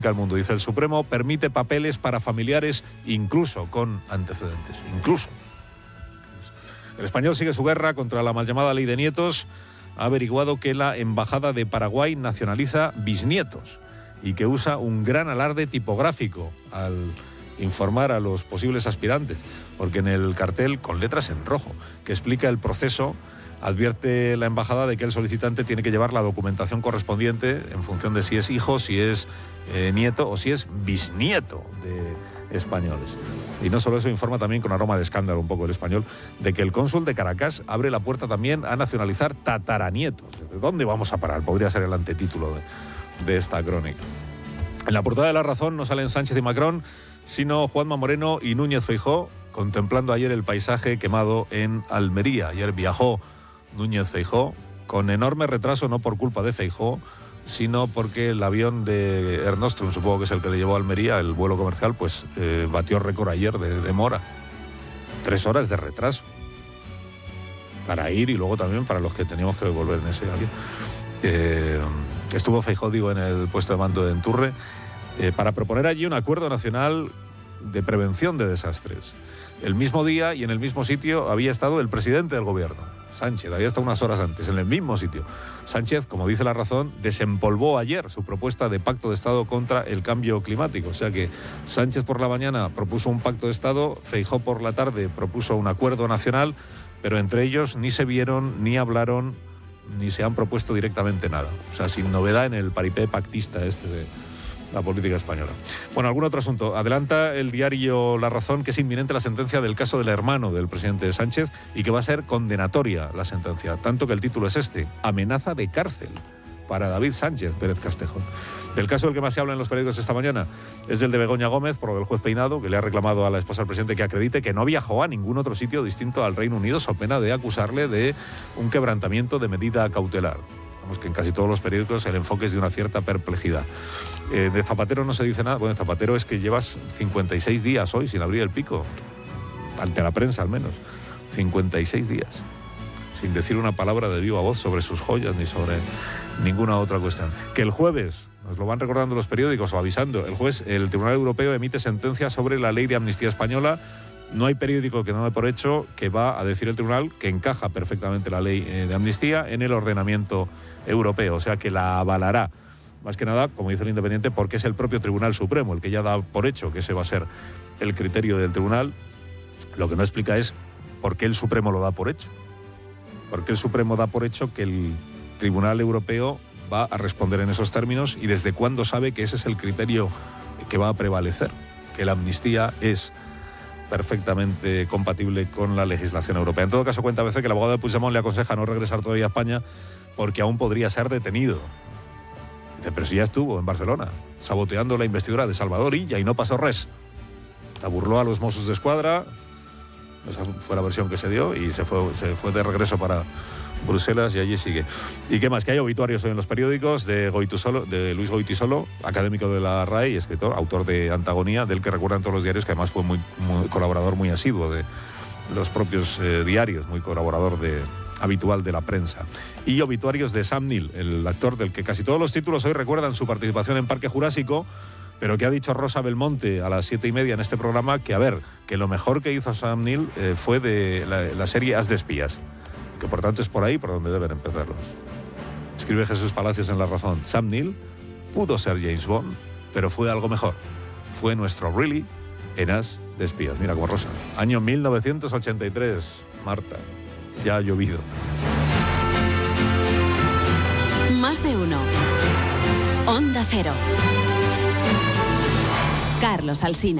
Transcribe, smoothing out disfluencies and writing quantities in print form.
al mundo. Dice, el Supremo permite papeles para familiares incluso con antecedentes. Incluso. El Español sigue su guerra contra la mal llamada ley de nietos. Ha averiguado que la Embajada de Paraguay nacionaliza bisnietos y que usa un gran alarde tipográfico al informar a los posibles aspirantes, porque en el cartel, con letras en rojo, que explica el proceso, advierte la embajada de que el solicitante tiene que llevar la documentación correspondiente en función de si es hijo, si es nieto o si es bisnieto de españoles. Y no solo eso, informa también con aroma de escándalo un poco el Español, de que el cónsul de Caracas abre la puerta también a nacionalizar tataranietos. ¿De dónde vamos a parar? Podría ser el antetítulo de esta crónica. En la portada de La Razón no salen Sánchez y Macron, sino Juanma Moreno y Núñez Feijóo, contemplando ayer el paisaje quemado en Almería. Ayer viajó Núñez Feijóo con enorme retraso, no por culpa de Feijóo, sino porque el avión de Air Nostrum, supongo que es el que le llevó a Almería, el vuelo comercial, pues batió récord ayer de demora. 3 horas de retraso para ir y luego también para los que teníamos que volver en ese avión. Estuvo Feijóo, digo, en el puesto de mando de Enturre para proponer allí un acuerdo nacional de prevención de desastres. El mismo día y en el mismo sitio había estado el presidente del gobierno, Sánchez, había estado unas horas antes, en el mismo sitio. Sánchez, como dice La Razón, desempolvó ayer su propuesta de pacto de Estado contra el cambio climático. O sea que Sánchez por la mañana propuso un pacto de Estado, Feijóo por la tarde propuso un acuerdo nacional, pero entre ellos ni se vieron, ni hablaron, ni se han propuesto directamente nada. O sea, sin novedad en el paripé pactista este de la política española. Bueno, algún otro asunto. Adelanta el diario La Razón que es inminente la sentencia del caso del hermano del presidente Sánchez y que va a ser condenatoria la sentencia. Tanto que el título es este: amenaza de cárcel para David Sánchez Pérez Castejón. El caso del que más se habla en los periódicos esta mañana es del de Begoña Gómez, por lo del juez Peinado, que le ha reclamado a la esposa del presidente que acredite que no viajó a ningún otro sitio distinto al Reino Unido, so pena de acusarle de un quebrantamiento de medida cautelar. Vamos, que en casi todos los periódicos el enfoque es de una cierta perplejidad. De Zapatero no se dice nada. Bueno, Zapatero es que llevas 56 días hoy sin abrir el pico, ante la prensa al menos. 56 días sin decir una palabra de viva voz sobre sus joyas ni sobre ninguna otra cuestión. Que el jueves, nos lo van recordando los periódicos o avisando, el jueves el Tribunal Europeo emite sentencia sobre la ley de amnistía española. No hay periódico que no dé por hecho que va a decir el tribunal que encaja perfectamente la ley de amnistía en el ordenamiento europeo, o sea que la avalará. Más que nada, como dice el Independiente, porque es el propio Tribunal Supremo el que ya da por hecho que ese va a ser el criterio del tribunal. Lo que no explica es por qué el Supremo lo da por hecho. ¿Por qué el Supremo da por hecho que el Tribunal Europeo va a responder en esos términos y desde cuándo sabe que ese es el criterio que va a prevalecer? Que la amnistía es perfectamente compatible con la legislación europea. En todo caso, cuenta a veces que el abogado de Puigdemont le aconseja no regresar todavía a España porque aún podría ser detenido. Dice, pero si ya estuvo en Barcelona, saboteando la investidura de Salvador Illa y no pasó res. La burló a los Mossos de Escuadra, esa fue la versión que se dio, y se fue de regreso para Bruselas y allí sigue. ¿Y qué más? Que hay obituarios hoy en los periódicos de Luis Goitisolo, académico de la RAE y escritor, autor de Antagonía, del que recuerdan todos los diarios, que además fue muy colaborador muy asiduo de los propios diarios, muy colaborador habitual de la prensa. Y obituarios de Sam Neill, el actor del que casi todos los títulos hoy recuerdan su participación en Parque Jurásico, pero que ha dicho Rosa Belmonte a las 7:30 en este programa que, a ver, que lo mejor que hizo Sam Neill fue de la serie As de espías, que por tanto es por ahí por donde deben empezarlos. Escribe Jesús Palacios en La Razón: Sam Neill pudo ser James Bond, pero fue algo mejor. Fue nuestro Really en As de espías. Mira como Rosa. Año 1983, Marta. Ya ha llovido. Más de uno. Onda Cero. Carlos Alsina.